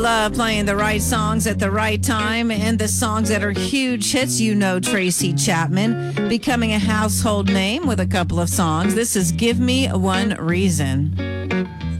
Love playing the right songs at the right time and the songs that are huge hits. You know Tracy Chapman becoming a household name with a couple of songs. This is Give Me One Reason.